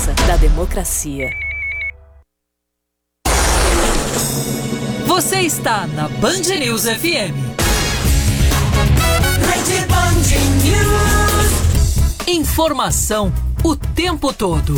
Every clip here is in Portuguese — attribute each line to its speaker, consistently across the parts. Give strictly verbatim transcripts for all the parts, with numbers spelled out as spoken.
Speaker 1: força da democracia. Você está na Band News F M. Rede Band News. Informação o tempo todo.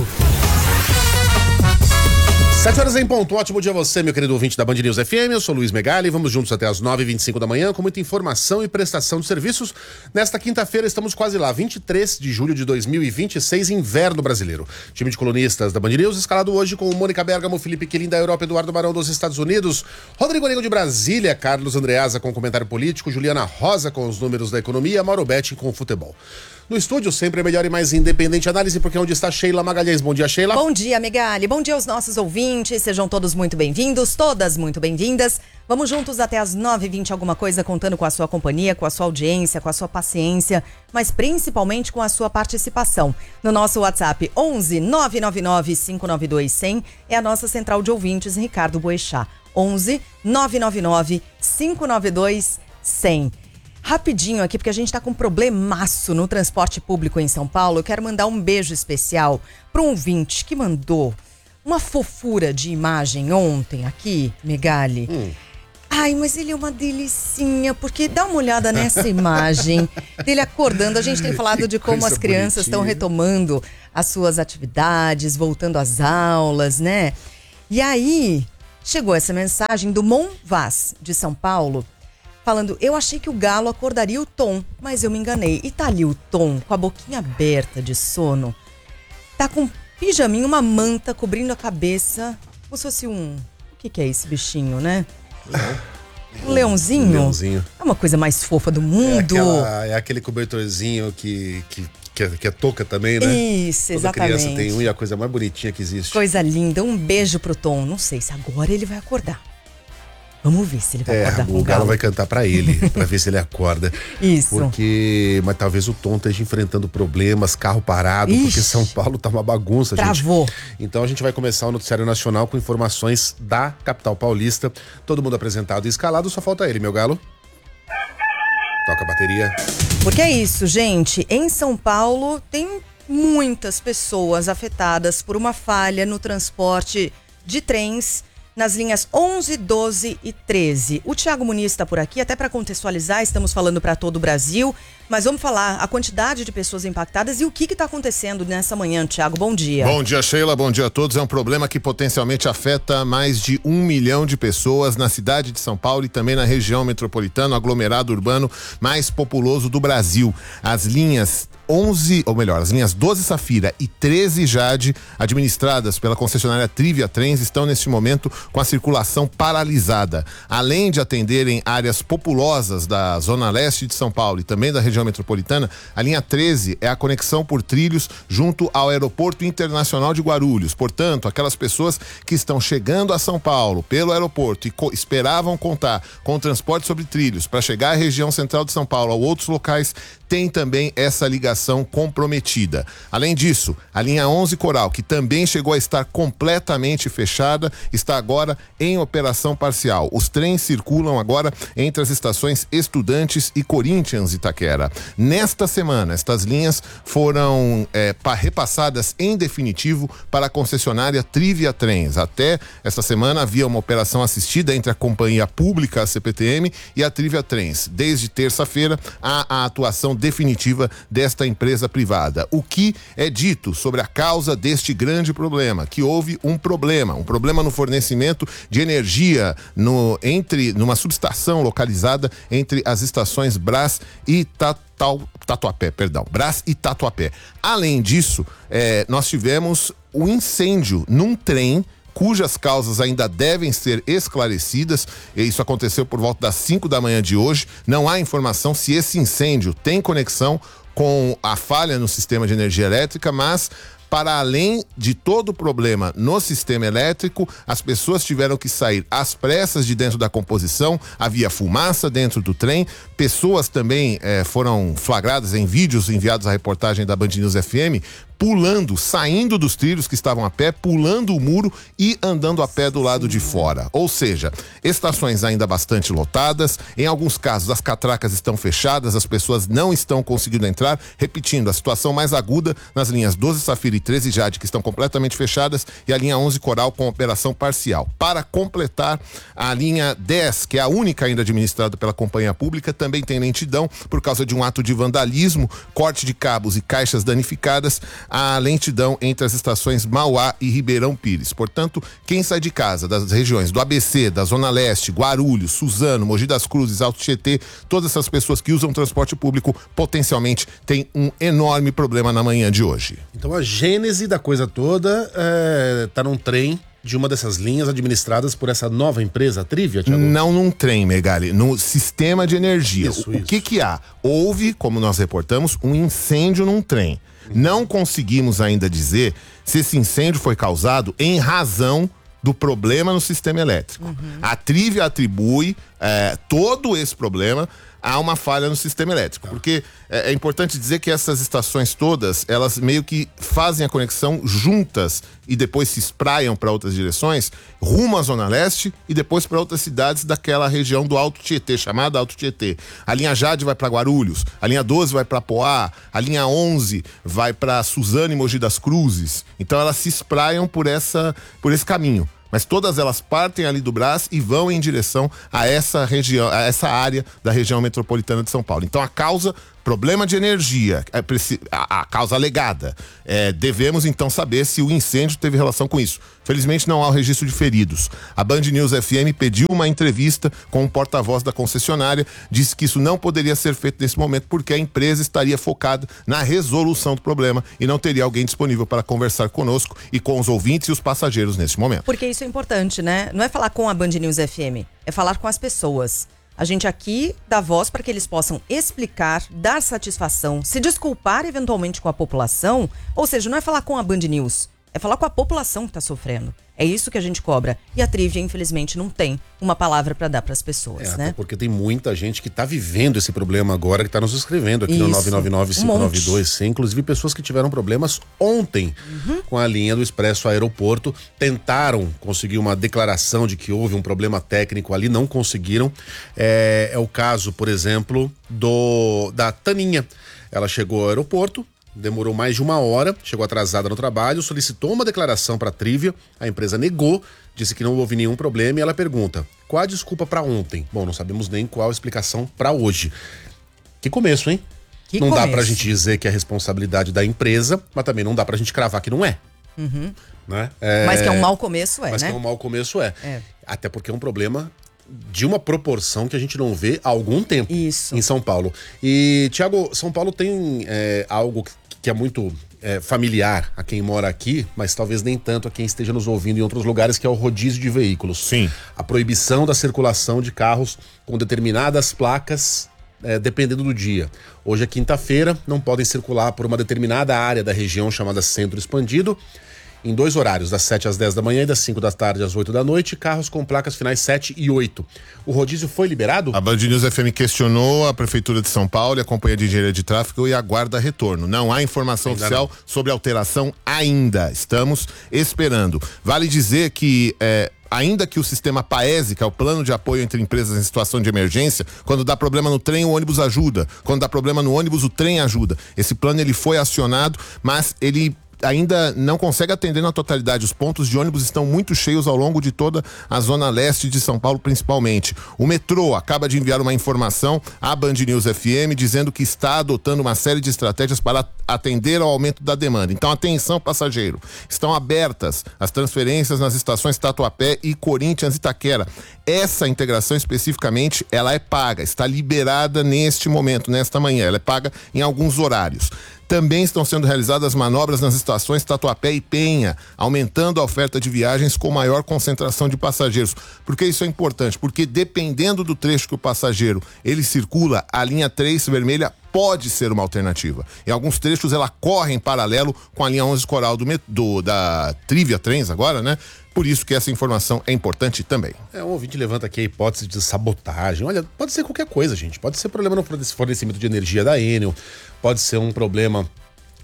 Speaker 2: Sete horas em ponto, um ótimo dia a você, meu querido ouvinte da Band News F M, eu sou Luiz Megali, vamos juntos até as nove e vinte e cinco da manhã com muita informação e prestação de serviços. Nesta quinta-feira estamos quase lá, vinte e três de julho de dois mil e vinte e seis, inverno brasileiro. Time de colunistas da Band News, escalado hoje com Mônica Bergamo, Felipe Quilin da Europa, Eduardo Barão dos Estados Unidos, Rodrigo Nego de Brasília, Carlos Andreasa com comentário político, Juliana Rosa com os números da economia, Mauro Betting com o futebol. No estúdio, sempre a melhor e mais independente análise, porque é onde está Sheila Magalhães. Bom dia, Sheila.
Speaker 3: Bom dia, Megali. Bom dia aos nossos ouvintes. Sejam todos muito bem-vindos, todas muito bem-vindas. Vamos juntos até as nove e vinte, alguma coisa, contando com a sua companhia, com a sua audiência, com a sua paciência, mas principalmente com a sua participação. No nosso WhatsApp, onze nove nove nove cinco nove dois zero zero, é a nossa central de ouvintes, Ricardo Boechat. onze nove nove nove cinco nove dois zero zero. Rapidinho aqui, porque a gente tá com um problemaço no transporte público em São Paulo. Eu quero mandar um beijo especial para um ouvinte que mandou uma fofura de imagem ontem aqui, Megali. Hum. Ai, mas ele é uma delicinha, porque dá uma olhada nessa imagem dele acordando. A gente tem falado de como as crianças estão retomando as suas atividades, voltando às aulas, né? E aí, chegou essa mensagem do Mon Vaz, de São Paulo, falando, eu achei que o galo acordaria o Tom, mas eu me enganei. E tá ali o Tom, com a boquinha aberta de sono, tá com um pijaminho, uma manta cobrindo a cabeça, como se fosse um... O que que é esse bichinho, né? Leão. Um leãozinho? Um
Speaker 2: leãozinho.
Speaker 3: É uma coisa mais fofa do mundo.
Speaker 2: É, aquela, é aquele cobertorzinho que... que... Que é, que é touca também, né?
Speaker 3: Isso,
Speaker 2: Toda
Speaker 3: exatamente.
Speaker 2: criança tem um e a coisa mais bonitinha que existe.
Speaker 3: Coisa linda. Um beijo pro Tom. Não sei se agora ele vai acordar. Vamos ver se ele vai
Speaker 2: é,
Speaker 3: acordar com
Speaker 2: o
Speaker 3: o
Speaker 2: galo
Speaker 3: galo.
Speaker 2: vai cantar pra ele, pra ver se ele acorda.
Speaker 3: Isso.
Speaker 2: Porque, mas talvez o Tom esteja enfrentando problemas, carro parado,
Speaker 3: Ixi,
Speaker 2: porque São Paulo tá uma bagunça,
Speaker 3: travou.
Speaker 2: gente. Então a gente vai começar o Noticiário Nacional com informações da capital paulista. Todo mundo apresentado e escalado, só falta ele, meu galo. Toca a bateria.
Speaker 3: Porque é isso, gente. Em São Paulo tem muitas pessoas afetadas por uma falha no transporte de trens nas linhas onze, doze e treze. O Thiago Muniz está por aqui, até para contextualizar, estamos falando para todo o Brasil, mas vamos falar a quantidade de pessoas impactadas e o que está acontecendo nessa manhã, Thiago. Bom dia.
Speaker 4: Bom dia, Sheila, bom dia a todos. É um problema que potencialmente afeta mais de um milhão de pessoas na cidade de São Paulo e também na região metropolitana, o aglomerado urbano mais populoso do Brasil. As linhas onze, ou melhor, as linhas doze Safira e treze Jade, administradas pela concessionária Trivia Trens, estão neste momento com a circulação paralisada. Além de atenderem áreas populosas da zona leste de São Paulo e também da região metropolitana, a linha treze é a conexão por trilhos junto ao Aeroporto Internacional de Guarulhos. Portanto, aquelas pessoas que estão chegando a São Paulo pelo aeroporto e co- esperavam contar com o transporte sobre trilhos para chegar à região central de São Paulo ou outros locais, tem também essa ligação comprometida. Além disso, a linha onze Coral, que também chegou a estar completamente fechada, está agora em operação parcial. Os trens circulam agora entre as estações Estudantes e Corinthians Itaquera. Nesta semana, estas linhas foram é, repassadas em definitivo para a concessionária Trivia Trens. Até esta semana havia uma operação assistida entre a companhia pública, a C P T M, e a Trivia Trens. Desde terça-feira, há a atuação definitiva desta empresa privada. O que é dito sobre a causa deste grande problema? Que houve um problema, um problema no fornecimento de energia no, entre, numa subestação localizada entre as estações Brás e Tatu, Tatuapé, perdão, Brás e Tatuapé. Além disso, é, nós tivemos um incêndio num trem cujas causas ainda devem ser esclarecidas. Isso aconteceu por volta das cinco da manhã de hoje. Não há informação se esse incêndio tem conexão com a falha no sistema de energia elétrica, mas para além de todo o problema no sistema elétrico, as pessoas tiveram que sair às pressas de dentro da composição, havia fumaça dentro do trem, pessoas também eh, foram flagradas em vídeos enviados à reportagem da Band News F M, pulando, saindo dos trilhos que estavam a pé, pulando o muro e andando a pé do lado de fora. Ou seja, estações ainda bastante lotadas, em alguns casos as catracas estão fechadas, as pessoas não estão conseguindo entrar. Repetindo, a situação mais aguda nas linhas doze Safira e treze Jade, que estão completamente fechadas, e a linha onze Coral com operação parcial. Para completar, a linha dez, que é a única ainda administrada pela companhia pública, também tem lentidão por causa de um ato de vandalismo, corte de cabos e caixas danificadas. A lentidão entre as estações Mauá e Ribeirão Pires. Portanto, quem sai de casa das regiões do A B C, da Zona Leste, Guarulhos, Suzano, Mogi das Cruzes, Alto Tietê, todas essas pessoas que usam transporte público potencialmente têm um enorme problema na manhã de hoje.
Speaker 2: Então a gênese da coisa toda é, tá num trem de uma dessas linhas administradas por essa nova empresa, a Trivia, Thiago?
Speaker 4: Não num trem, Megali, no sistema de energia.
Speaker 2: Isso,
Speaker 4: o
Speaker 2: isso.
Speaker 4: que que há? Houve, como nós reportamos, um incêndio num trem. Não conseguimos ainda dizer se esse incêndio foi causado em razão do problema no sistema elétrico. Uhum. A Trivia atribui é, todo esse problema a uma falha no sistema elétrico, porque é, é importante dizer que essas estações todas, elas meio que fazem a conexão juntas e depois se espraiam para outras direções, rumo à Zona Leste e depois para outras cidades daquela região do Alto Tietê, chamada Alto Tietê. A linha Jade vai para Guarulhos, a linha doze vai para Poá, a linha onze vai para Suzano e Mogi das Cruzes. Então elas se espraiam por, essa, por esse caminho. Mas todas elas partem ali do Brás e vão em direção a essa região, a essa área da região metropolitana de São Paulo. Então a causa, problema de energia, a, a causa alegada. É, devemos então saber se o incêndio teve relação com isso. Felizmente não há o registro de feridos. A Band News F M pediu uma entrevista com o porta-voz da concessionária, disse que isso não poderia ser feito nesse momento porque a empresa estaria focada na resolução do problema e não teria alguém disponível para conversar conosco e com os ouvintes e os passageiros nesse momento.
Speaker 3: Porque isso é importante, né? Não é falar com a Band News F M, é falar com as pessoas. A gente aqui dá voz para que eles possam explicar, dar satisfação, se desculpar eventualmente com a população. Ou seja, não é falar com a Band News, é falar com a população que está sofrendo. É isso que a gente cobra. E a Trivia, infelizmente, não tem uma palavra para dar para as pessoas,
Speaker 2: é,
Speaker 3: né?
Speaker 2: até porque tem muita gente que está vivendo esse problema agora, que está nos escrevendo aqui
Speaker 3: isso,
Speaker 2: no nove nove nove, cinco nove dois cem.
Speaker 3: Um
Speaker 2: Inclusive pessoas que tiveram problemas ontem uhum. com a linha do Expresso Aeroporto. Tentaram conseguir uma declaração de que houve um problema técnico ali, não conseguiram. É, é o caso, por exemplo, do da Taninha. Ela chegou ao aeroporto, demorou mais de uma hora, chegou atrasada no trabalho, solicitou uma declaração para a Trivia, a empresa negou, disse que não houve nenhum problema e ela pergunta, qual a desculpa para ontem? Bom, não sabemos nem qual a explicação para hoje. Que começo, hein?
Speaker 3: Que
Speaker 2: não
Speaker 3: começo.
Speaker 2: Dá pra gente dizer que é responsabilidade da empresa, mas também não dá pra gente cravar que não é.
Speaker 3: Uhum.
Speaker 2: Né? É...
Speaker 3: Mas que é um mau começo é,
Speaker 2: mas
Speaker 3: né?
Speaker 2: Mas que é um mau começo é.
Speaker 3: é.
Speaker 2: Até porque é um problema de uma proporção que a gente não vê há algum tempo
Speaker 3: Isso.
Speaker 2: em São Paulo. E, Thiago, São Paulo tem é, algo que é muito é, familiar a quem mora aqui, mas talvez nem tanto a quem esteja nos ouvindo em outros lugares, que é o rodízio de veículos.
Speaker 4: Sim.
Speaker 2: A proibição da circulação de carros com determinadas placas, é, dependendo do dia. Hoje é quinta-feira, não podem circular por uma determinada área da região chamada Centro Expandido, em dois horários, das sete às dez da manhã e das cinco da tarde às oito da noite, carros com placas finais sete e oito. O rodízio foi liberado?
Speaker 4: A Band News F M questionou a Prefeitura de São Paulo, a Companhia de Engenharia de Tráfego e aguarda retorno. Não há informação ainda oficial não. sobre alteração ainda. Estamos esperando. Vale dizer que é, ainda que o sistema PAESE, que é o Plano de Apoio entre Empresas em Situação de Emergência, quando dá problema no trem, o ônibus ajuda. Quando dá problema no ônibus, o trem ajuda. Esse plano ele foi acionado, mas ele ainda não consegue atender na totalidade. Os pontos de ônibus estão muito cheios ao longo de toda a zona leste de São Paulo, principalmente. O metrô acaba de enviar uma informação à Band News F M dizendo que está adotando uma série de estratégias para atender ao aumento da demanda. Então, atenção, passageiro. Estão abertas as transferências nas estações Tatuapé e Corinthians e Itaquera. Essa integração especificamente, ela é paga, está liberada neste momento, nesta manhã. Ela é paga em alguns horários. Também estão sendo realizadas manobras nas estações Tatuapé e Penha, aumentando a oferta de viagens com maior concentração de passageiros. Por que isso é importante? Porque dependendo do trecho que o passageiro ele circula, a linha três vermelha pode ser uma alternativa. Em alguns trechos ela corre em paralelo com a linha onze Coral do, do da Trivia Trens agora, né? Por isso que essa informação é importante também.
Speaker 2: É, um ouvinte levanta aqui a hipótese de sabotagem. Olha, pode ser qualquer coisa, gente. Pode ser problema no fornecimento de energia da Enel, pode ser um problema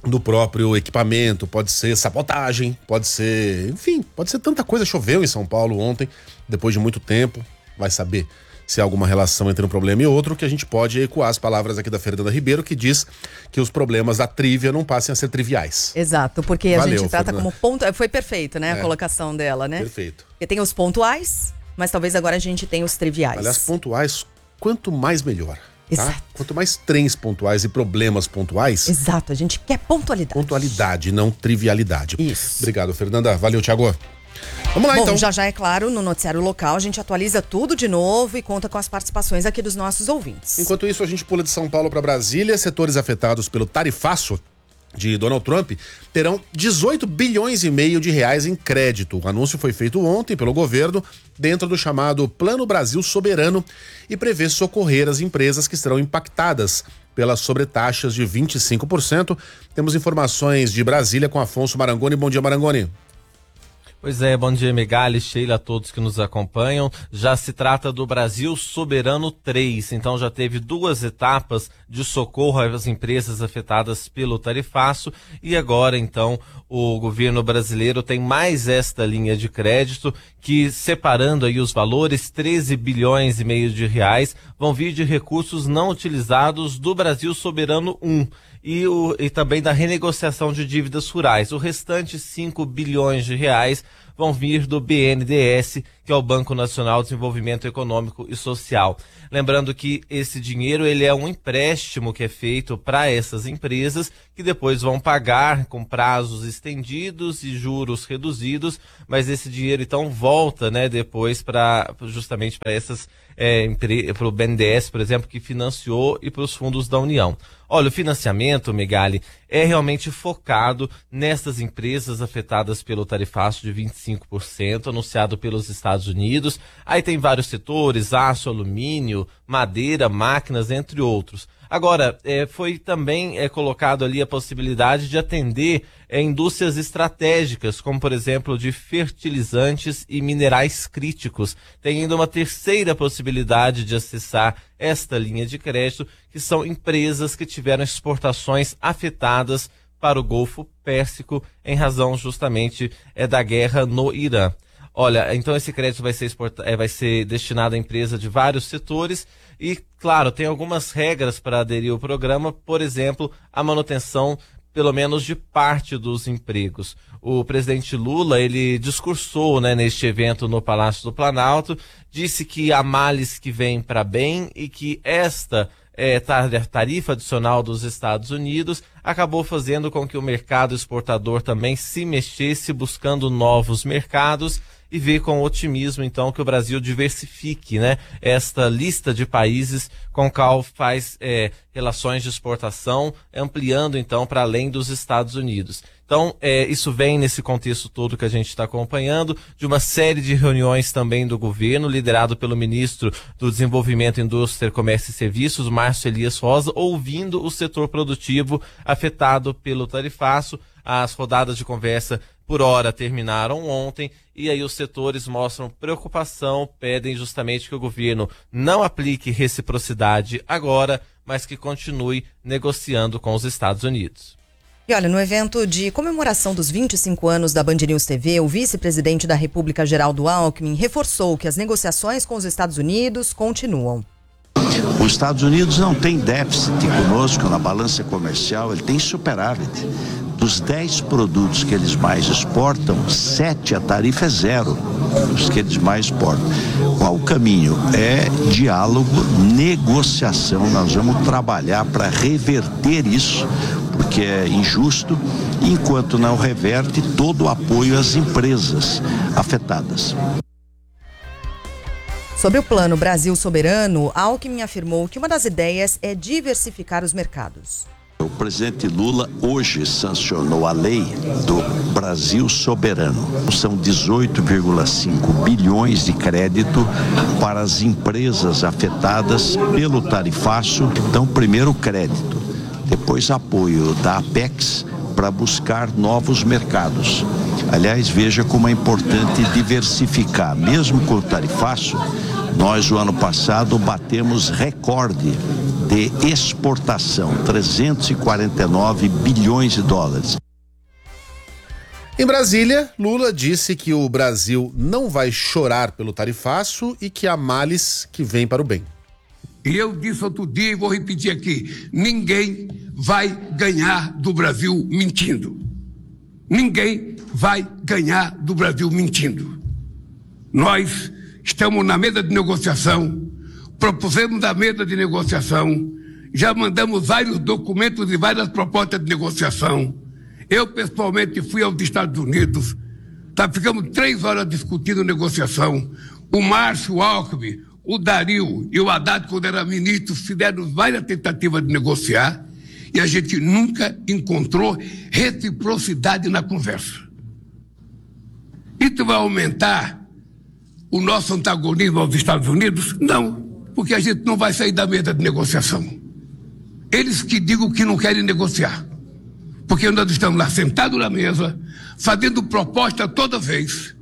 Speaker 2: do próprio equipamento, pode ser sabotagem, pode ser, enfim, pode ser tanta coisa. Choveu em São Paulo ontem, depois de muito tempo, vai saber se há alguma relação entre um problema e outro, que a gente pode ecoar as palavras aqui da Fernanda Ribeiro, que diz que os problemas da trívia não passem a ser triviais.
Speaker 3: Exato, porque
Speaker 2: Valeu,
Speaker 3: a gente trata
Speaker 2: Fernanda.
Speaker 3: como ponto... Foi perfeito, né,
Speaker 2: É.
Speaker 3: a colocação dela, né?
Speaker 2: Perfeito.
Speaker 3: Porque tem os pontuais, mas talvez agora a gente tenha os triviais.
Speaker 2: Aliás, pontuais, quanto mais melhor. Tá?
Speaker 3: Exato.
Speaker 2: Quanto mais trens pontuais e problemas pontuais,
Speaker 3: Exato, a gente quer pontualidade.
Speaker 2: pontualidade, não trivialidade.
Speaker 3: Isso.
Speaker 2: Obrigado, Fernanda. Valeu, Thiago. Vamos lá,
Speaker 3: Bom,
Speaker 2: então.
Speaker 3: já já é claro, no noticiário local a gente atualiza tudo de novo e conta com as participações aqui dos nossos ouvintes.
Speaker 2: Enquanto isso, a gente pula de São Paulo para Brasília. Setores afetados pelo tarifaço de Donald Trump terão dezoito bilhões e meio de reais em crédito. O anúncio foi feito ontem pelo governo dentro do chamado Plano Brasil Soberano e prevê socorrer as empresas que serão impactadas pelas sobretaxas de vinte e cinco por cento. Temos informações de Brasília com Afonso Marangoni. Bom dia, Marangoni.
Speaker 5: Pois é, bom dia, Megali, Sheila, a todos que nos acompanham. Já se trata do Brasil Soberano três, então já teve duas etapas de socorro às empresas afetadas pelo tarifaço e agora, então, o governo brasileiro tem mais esta linha de crédito que, separando aí os valores, treze bilhões e meio de reais vão vir de recursos não utilizados do Brasil Soberano um. E, o, e também da renegociação de dívidas rurais. O restante cinco bilhões de reais vão vir do B N D E S, que é o Banco Nacional de Desenvolvimento Econômico e Social. Lembrando que esse dinheiro ele é um empréstimo que é feito para essas empresas que depois vão pagar com prazos estendidos e juros reduzidos, mas esse dinheiro então volta, né, depois para justamente para essas é, para o B N D E S, por exemplo, que financiou, e para os fundos da União. Olha, o financiamento, Megali, é realmente focado nessas empresas afetadas pelo tarifaço de vinte e cinco por cento, anunciado pelos Estados Unidos. Aí tem vários setores, aço, alumínio, madeira, máquinas, entre outros. Agora, é, foi também é, colocado ali a possibilidade de atender é, indústrias estratégicas, como por exemplo de fertilizantes e minerais críticos. Tem ainda uma terceira possibilidade de acessar esta linha de crédito, que são empresas que tiveram exportações afetadas para o Golfo Pérsico em razão justamente é, da guerra no Irã. Olha, então esse crédito vai ser, exporta, é, vai ser destinado a empresas de vários setores e, claro, tem algumas regras para aderir ao programa, por exemplo, a manutenção pelo menos de parte dos empregos. O presidente Lula, ele discursou, né, neste evento no Palácio do Planalto, disse que há males que vêm para bem e que esta é, tarifa adicional dos Estados Unidos acabou fazendo com que o mercado exportador também se mexesse, buscando novos mercados, e ver com otimismo, então, que o Brasil diversifique, né, esta lista de países com qual faz é, relações de exportação, ampliando, então, para além dos Estados Unidos. Então, é, isso vem nesse contexto todo que a gente está acompanhando, de uma série de reuniões também do governo, liderado pelo ministro do Desenvolvimento, Indústria, Comércio e Serviços, Márcio Elias Rosa, ouvindo o setor produtivo afetado pelo tarifaço. As rodadas de conversa por hora terminaram ontem e aí os setores mostram preocupação, pedem justamente que o governo não aplique reciprocidade agora, mas que continue negociando com os Estados Unidos.
Speaker 3: E olha, no evento de comemoração dos vinte e cinco anos da Band News T V, o vice-presidente da República, Geraldo Alckmin, reforçou que as negociações com os Estados Unidos continuam.
Speaker 6: Os Estados Unidos não tem déficit conosco na balança comercial, ele tem superávit. Dos dez produtos que eles mais exportam, sete a tarifa é zero, os que eles mais exportam. Qual o caminho? É diálogo, negociação. Nós vamos trabalhar para reverter isso, porque é injusto, enquanto não reverte, todo o apoio às empresas afetadas.
Speaker 3: Sobre o Plano Brasil Soberano, Alckmin afirmou que uma das ideias é diversificar os mercados.
Speaker 6: O presidente Lula hoje sancionou a lei do Brasil Soberano. São dezoito vírgula cinco bilhões de crédito para as empresas afetadas pelo tarifaço. Então, primeiro crédito, depois apoio da Apex para buscar novos mercados. Aliás, veja como é importante diversificar. Mesmo com o tarifaço, Nós, o ano passado, batemos recorde de exportação, trezentos e quarenta e nove bilhões de dólares.
Speaker 2: Em Brasília, Lula disse que o Brasil não vai chorar pelo tarifaço e que há males que vêm para o bem.
Speaker 7: E eu disse outro dia e vou repetir aqui, ninguém vai ganhar do Brasil mentindo. Ninguém vai ganhar do Brasil mentindo. Nós estamos na mesa de negociação, propusemos da mesa de negociação, já mandamos vários documentos e várias propostas de negociação. Eu, pessoalmente, fui aos Estados Unidos, tá, ficamos três horas discutindo negociação. O Márcio, o Alckmin, o Dario e o Haddad, quando era ministro, fizeram várias tentativas de negociar e a gente nunca encontrou reciprocidade na conversa. Isso vai aumentar o nosso antagonismo aos Estados Unidos? Não, porque a gente não vai sair da mesa de negociação. Eles que digam que não querem negociar. Porque nós estamos lá sentados na mesa, fazendo proposta toda vez.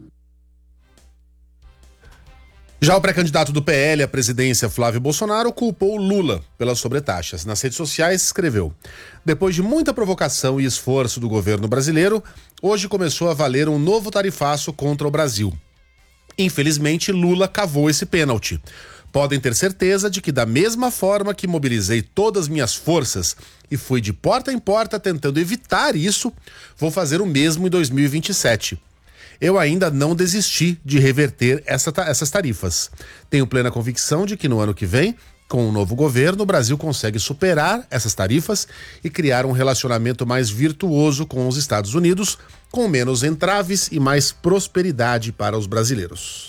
Speaker 2: Já o pré-candidato do P L à presidência, Flávio Bolsonaro, culpou Lula pelas sobretaxas. Nas redes sociais, escreveu: depois de muita provocação e esforço do governo brasileiro, hoje começou a valer um novo tarifaço contra o Brasil. Infelizmente, Lula cavou esse pênalti. Podem ter certeza de que, da mesma forma que mobilizei todas as minhas forças e fui de porta em porta tentando evitar isso, vou fazer o mesmo em dois mil e vinte e sete. Eu ainda não desisti de reverter essa, essas tarifas. Tenho plena convicção de que no ano que vem, com o novo governo, o Brasil consegue superar essas tarifas e criar um relacionamento mais virtuoso com os Estados Unidos, com menos entraves e mais prosperidade para os brasileiros.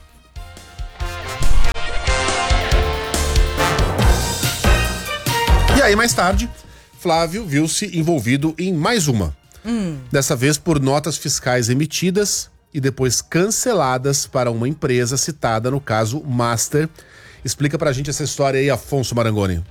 Speaker 2: E aí, mais tarde, Flávio viu-se envolvido em mais uma. Hum. Dessa vez por notas fiscais emitidas e depois canceladas para uma empresa citada no caso Master. Explica pra gente essa história aí, Afonso Marangoni.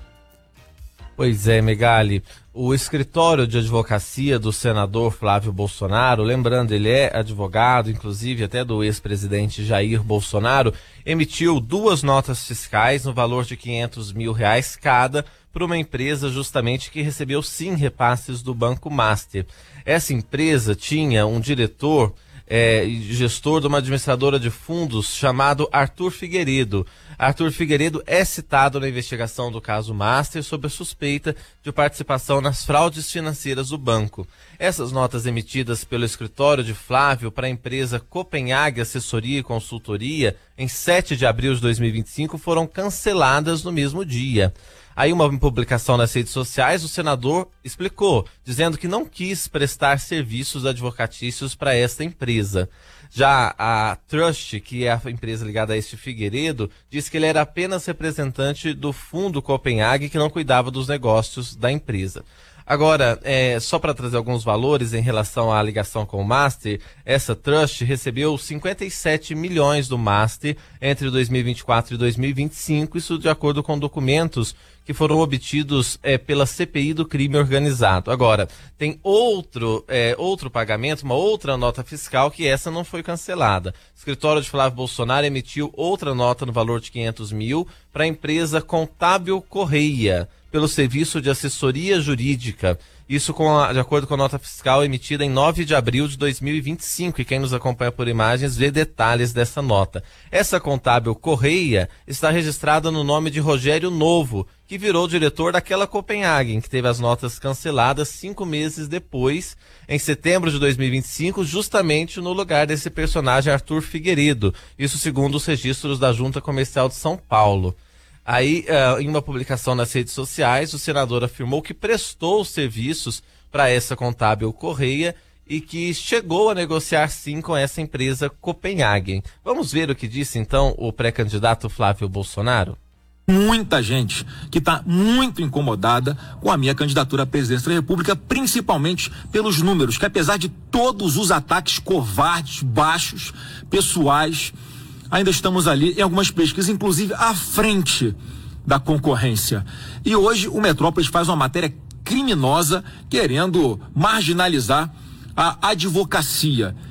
Speaker 5: Pois é, Megali. O escritório de advocacia do senador Flávio Bolsonaro, lembrando, ele é advogado, inclusive até do ex-presidente Jair Bolsonaro, emitiu duas notas fiscais no valor de quinhentos mil reais cada para uma empresa justamente que recebeu sim repasses do Banco Master. Essa empresa tinha um diretor É, gestor de uma administradora de fundos chamado Arthur Figueiredo. Arthur Figueiredo é citado na investigação do caso Master sob a suspeita de participação nas fraudes financeiras do banco. Essas notas emitidas pelo escritório de Flávio para a empresa Copenhague Assessoria e Consultoria em sete de abril de dois mil e vinte e cinco foram canceladas no mesmo dia. Aí uma publicação nas redes sociais, o senador explicou, dizendo que não quis prestar serviços advocatícios para esta empresa. Já a Trust, que é a empresa ligada a este Figueiredo, disse que ele era apenas representante do fundo Copenhague, que não cuidava dos negócios da empresa. Agora, é, só para trazer alguns valores em relação à ligação com o Master, essa Trust recebeu cinquenta e sete milhões do Master entre dois mil e vinte e quatro e dois mil e vinte e cinco, isso de acordo com documentos que foram obtidos é, pela C P I do crime organizado. Agora, tem outro, é, outro pagamento, uma outra nota fiscal, que essa não foi cancelada. O escritório de Flávio Bolsonaro emitiu outra nota no valor de quinhentos mil para a empresa Contábil Correia, pelo serviço de assessoria jurídica. Isso com a, de acordo com a nota fiscal emitida em nove de abril de dois mil e vinte e cinco, e quem nos acompanha por imagens vê detalhes dessa nota. Essa Contábil Correia está registrada no nome de Rogério Novo, que virou diretor daquela Copenhagen, que teve as notas canceladas cinco meses depois, em setembro de dois mil e vinte e cinco, justamente no lugar desse personagem Arthur Figueiredo. Isso segundo os registros da Junta Comercial de São Paulo. Aí, uh, em uma publicação nas redes sociais, o senador afirmou que prestou serviços para essa Contábil Correia e que chegou a negociar sim com essa empresa Copenhagen. Vamos ver o que disse então o pré-candidato Flávio Bolsonaro?
Speaker 8: Muita gente que está muito incomodada com a minha candidatura à presidência da República, principalmente pelos números, que apesar de todos os ataques covardes, baixos, pessoais, ainda estamos ali em algumas pesquisas, inclusive à frente da concorrência. E hoje o Metrópolis faz uma matéria criminosa querendo marginalizar a advocacia.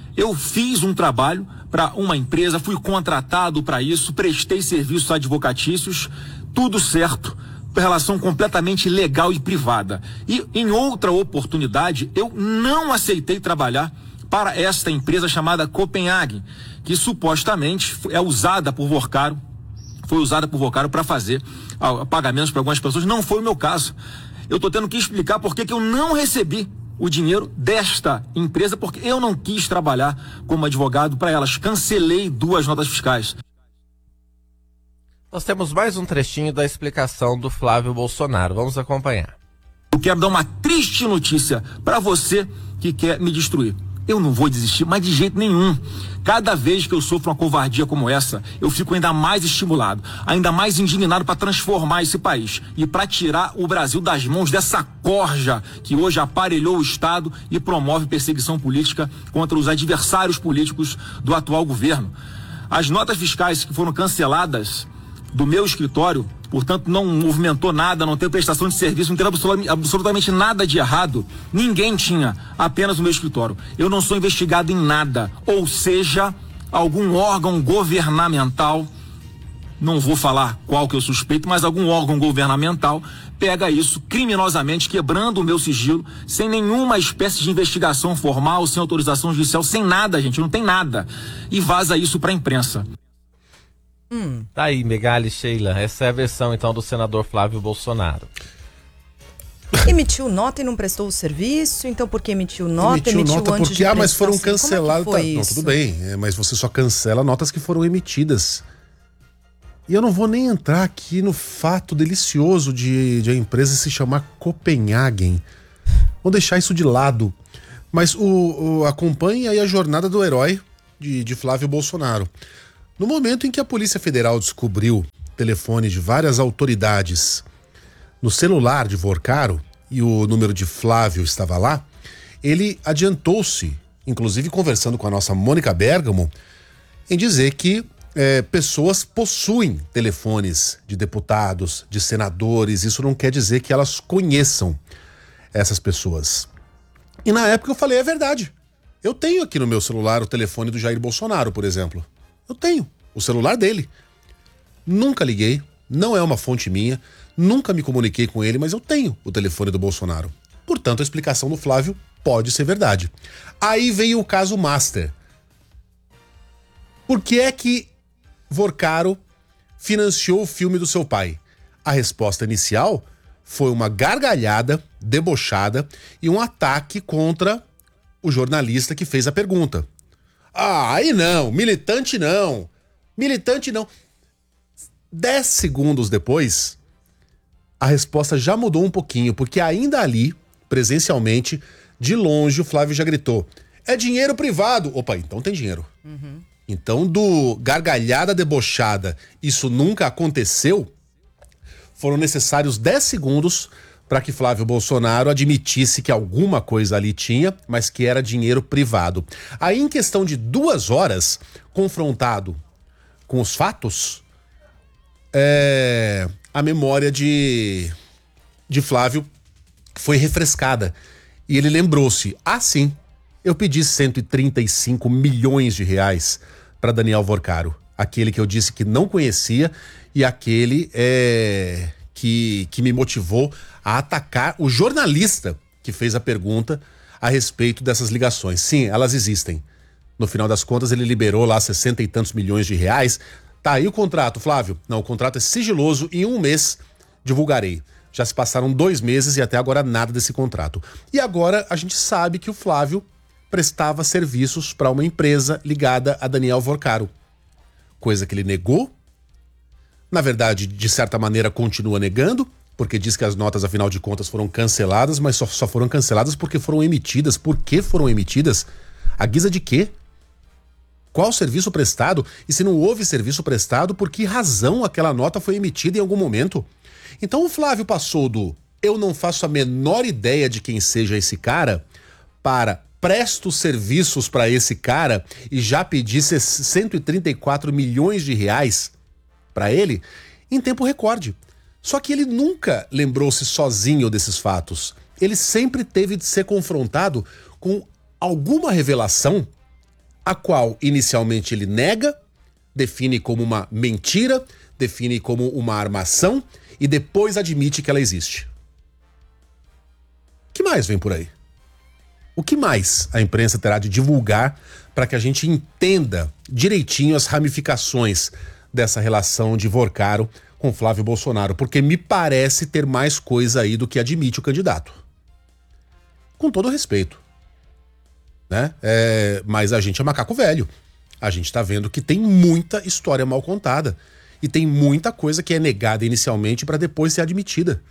Speaker 8: Eu fiz um trabalho para uma empresa, fui contratado para isso, prestei serviços advocatícios, tudo certo, relação completamente legal e privada. E em outra oportunidade, eu não aceitei trabalhar para esta empresa chamada Copenhagen, que supostamente é usada por Vorcaro, foi usada por Vorcaro para fazer ah, pagamentos para algumas pessoas. Não foi o meu caso. Eu estou tendo que explicar por que que eu não recebi o dinheiro desta empresa, porque eu não quis trabalhar como advogado para elas. Cancelei duas notas fiscais.
Speaker 5: Nós temos mais um trechinho da explicação do Flávio Bolsonaro. Vamos acompanhar.
Speaker 8: Eu quero dar uma triste notícia para você que quer me destruir. Eu não vou desistir, mas de jeito nenhum. Cada vez que eu sofro uma covardia como essa, eu fico ainda mais estimulado, ainda mais indignado para transformar esse país e para tirar o Brasil das mãos dessa corja que hoje aparelhou o Estado e promove perseguição política contra os adversários políticos do atual governo. As notas fiscais que foram canceladas do meu escritório, portanto, não movimentou nada, não teve prestação de serviço, não teve absolutamente nada de errado. Ninguém tinha, apenas o meu escritório. Eu não sou investigado em nada, ou seja, algum órgão governamental, não vou falar qual que eu suspeito, mas algum órgão governamental pega isso criminosamente, quebrando o meu sigilo, sem nenhuma espécie de investigação formal, sem autorização judicial, sem nada, gente, não tem nada, e vaza isso para a imprensa.
Speaker 5: Hum. Tá aí, Megali, Sheila. Essa é a versão, então, do senador Flávio Bolsonaro.
Speaker 3: Emitiu nota e não prestou o serviço, então por que emitiu nota?
Speaker 2: Emitiu,
Speaker 3: emitiu
Speaker 2: nota
Speaker 3: antes
Speaker 2: porque,
Speaker 3: de
Speaker 2: ah, mas foram
Speaker 3: prestar, assim,
Speaker 2: canceladas.
Speaker 3: como é que foi
Speaker 2: tá, não,
Speaker 3: isso?
Speaker 2: tudo bem, é, mas você só cancela notas que foram emitidas. E eu não vou nem entrar aqui no fato delicioso de, de a empresa se chamar Copenhagen. Vou deixar isso de lado. Mas o, o, acompanhe aí a jornada do herói de, de Flávio Bolsonaro. No momento em que a Polícia Federal descobriu telefones de várias autoridades no celular de Vorcaro e o número de Flávio estava lá, ele adiantou-se, inclusive conversando com a nossa Mônica Bergamo, em dizer que é, pessoas possuem telefones de deputados, de senadores. Isso não quer dizer que elas conheçam essas pessoas. E na época eu falei, é verdade. Eu tenho aqui no meu celular o telefone do Jair Bolsonaro, por exemplo. Eu tenho o celular dele. Nunca liguei, não é uma fonte minha, nunca me comuniquei com ele, mas eu tenho o telefone do Bolsonaro. Portanto, a explicação do Flávio pode ser verdade. Aí veio o caso Master. Por que é que Vorcaro financiou o filme do seu pai? A resposta inicial foi uma gargalhada debochada e um ataque contra o jornalista que fez a pergunta. Ah, aí não, militante não, militante não. Dez segundos depois, a resposta já mudou um pouquinho, porque ainda ali, presencialmente, de longe, o Flávio já gritou, é dinheiro privado. Opa, então tem dinheiro. Uhum. Então, do gargalhada debochada, isso nunca aconteceu, foram necessários dez segundos para que Flávio Bolsonaro admitisse que alguma coisa ali tinha, mas que era dinheiro privado. Aí, em questão de duas horas, confrontado com os fatos, é, a memória de, de Flávio foi refrescada. E ele lembrou-se, ah, sim, eu pedi cento e trinta e cinco milhões de reais para Daniel Vorcaro, aquele que eu disse que não conhecia e aquele é, que, que me motivou a atacar o jornalista que fez a pergunta a respeito dessas ligações. Sim, elas existem. No final das contas, ele liberou lá sessenta e tantos milhões de reais. Tá aí o contrato, Flávio. Não, o contrato é sigiloso e em um mês divulgarei. Já se passaram dois meses e até agora nada desse contrato. E agora a gente sabe que o Flávio prestava serviços para uma empresa ligada a Daniel Vorcaro. Coisa que ele negou. Na verdade, de certa maneira, continua negando, porque diz que as notas, afinal de contas, foram canceladas, mas só, só foram canceladas porque foram emitidas. Por que foram emitidas? À guisa de quê? Qual serviço prestado? E se não houve serviço prestado, por que razão aquela nota foi emitida em algum momento? Então o Flávio passou do eu não faço a menor ideia de quem seja esse cara para presto serviços para esse cara e já pedi cento e trinta e quatro milhões de reais para ele em tempo recorde. Só que ele nunca lembrou-se sozinho desses fatos. Ele sempre teve de ser confrontado com alguma revelação a qual inicialmente ele nega, define como uma mentira, define como uma armação e depois admite que ela existe. O que mais vem por aí? O que mais a imprensa terá de divulgar para que a gente entenda direitinho as ramificações dessa relação de Vorcaro com Flávio Bolsonaro? Porque me parece ter mais coisa aí do que admite o candidato. Com todo respeito. Né? É, mas a gente é macaco velho. A gente tá vendo que tem muita história mal contada. E tem muita coisa que é negada inicialmente para depois ser admitida.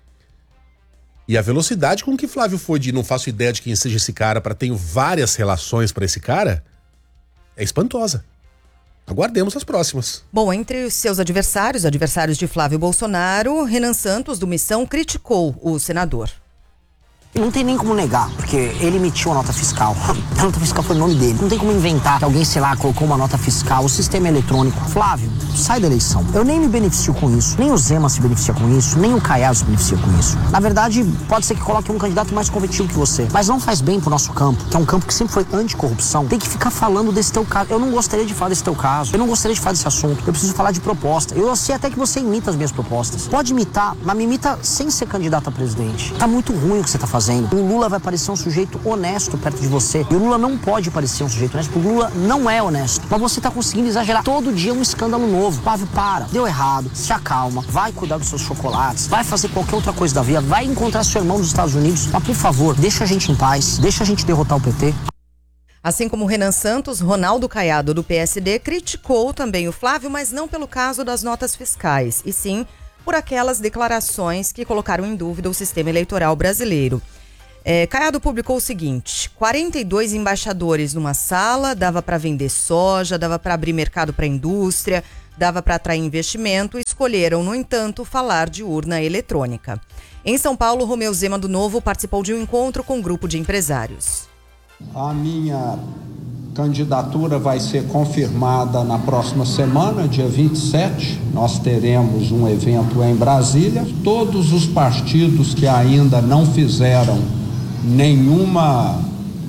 Speaker 2: E a velocidade com que Flávio foi de não faço ideia de quem seja esse cara para tenho várias relações para esse cara é espantosa. Aguardemos as próximas.
Speaker 3: Bom, entre os seus adversários, adversários de Flávio Bolsonaro, Renan Santos, do Missão, criticou o senador.
Speaker 9: Não tem nem como negar, porque ele emitiu a nota fiscal. A nota fiscal foi o nome dele. Não tem como inventar que alguém, sei lá, colocou uma nota fiscal, o sistema eletrônico. Flávio, sai da eleição. Eu nem me beneficio com isso, nem o Zema se beneficia com isso, nem o Caiado se beneficia com isso. Na verdade, pode ser que coloque um candidato mais competitivo que você, mas não faz bem pro nosso campo, que é um campo que sempre foi anticorrupção. Tem que ficar falando desse teu caso. Eu não gostaria de falar desse teu caso. Eu não gostaria de falar desse assunto. Eu preciso falar de proposta. Eu sei até que você imita as minhas propostas. Pode imitar, mas me imita sem ser candidato a presidente. Tá muito ruim o que você tá fazendo. O Lula vai parecer um sujeito honesto perto de você. E o Lula não pode parecer um sujeito honesto, porque o Lula não é honesto. Mas você tá conseguindo exagerar todo dia um escândalo novo. Flávio, para. Deu errado. Se acalma. Vai cuidar dos seus chocolates. Vai fazer qualquer outra coisa da vida. Vai encontrar seu irmão nos Estados Unidos. Mas, por favor, deixa a gente em paz. Deixa a gente derrotar o P T.
Speaker 3: Assim como Renan Santos, Ronaldo Caiado, do P S D, criticou também o Flávio, mas não pelo caso das notas fiscais, e sim por aquelas declarações que colocaram em dúvida o sistema eleitoral brasileiro. É, Caiado publicou o seguinte: quarenta e dois embaixadores numa sala, dava para vender soja, dava para abrir mercado para a indústria, dava para atrair investimento, e escolheram, no entanto, falar de urna eletrônica. Em São Paulo, Romeu Zema do Novo participou de um encontro com um grupo de empresários.
Speaker 10: A minha candidatura vai ser confirmada na próxima semana, dia vinte e sete. Nós teremos um evento em Brasília. Todos os partidos que ainda não fizeram nenhuma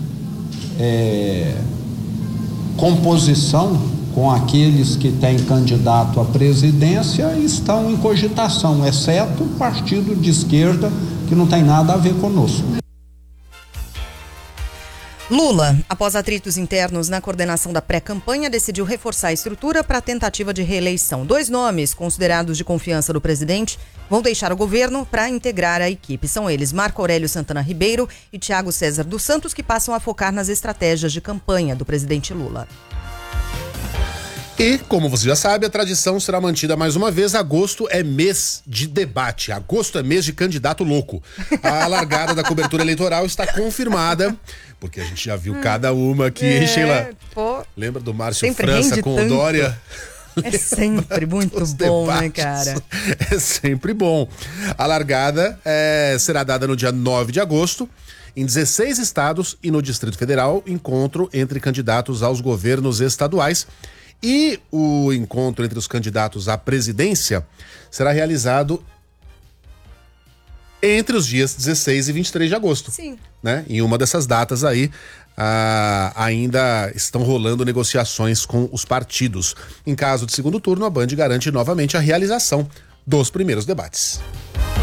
Speaker 10: é, composição com aqueles que têm candidato à presidência estão em cogitação, exceto o partido de esquerda, que não tem nada a ver conosco.
Speaker 3: Lula, após atritos internos na coordenação da pré-campanha, decidiu reforçar a estrutura para a tentativa de reeleição. Dois nomes considerados de confiança do presidente vão deixar o governo para integrar a equipe. São eles Marco Aurélio Santana Ribeiro e Tiago César dos Santos, que passam a focar nas estratégias de campanha do presidente Lula.
Speaker 2: E, como você já sabe, a tradição será mantida mais uma vez. Agosto é mês de debate. Agosto é mês de candidato louco. A largada da cobertura eleitoral está confirmada, porque a gente já viu cada uma aqui, é, hein, Sheila? Pô, lembra do Márcio França com o Dória?
Speaker 3: É sempre muito bom, debates, né, cara?
Speaker 2: É sempre bom. A largada é, será dada no dia nove de agosto. Em dezesseis estados e no Distrito Federal, encontro entre candidatos aos governos estaduais. E o encontro entre os candidatos à presidência será realizado entre os dias dezesseis e vinte e três de agosto.
Speaker 3: Sim.
Speaker 2: Né? Em uma dessas datas aí, ah, ainda estão rolando negociações com os partidos. Em caso de segundo turno, a Band garante novamente a realização dos primeiros debates.